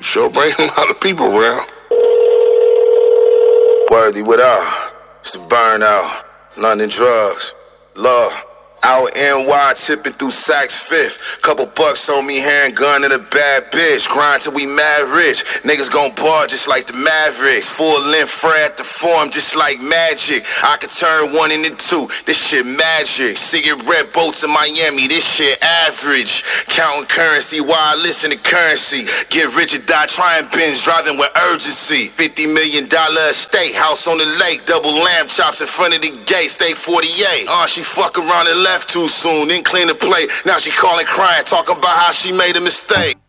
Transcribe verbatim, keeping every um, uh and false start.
Sure bring a lot of people around. Worthy, what up? It's the burnout. London drugs. Law. Out N Y tipping through Saks Fifth. Couple bucks on me, handgun and a bad bitch. Grind till we mad rich. Niggas gon' bar just like the Mavericks. Full length fray at the form just like magic. I could turn one into two. This shit magic. Cigarette boats in Miami. This shit average. Counting currency while I listen to currency. Get rich or die trying bins. Driving with urgency. fifty million dollar estate. House on the lake. Double lamb chops in front of the gate. Stay forty-eight. Uh, she fuck around and left too soon, then clean the plate. Now she calling crying, talking about how she made a mistake.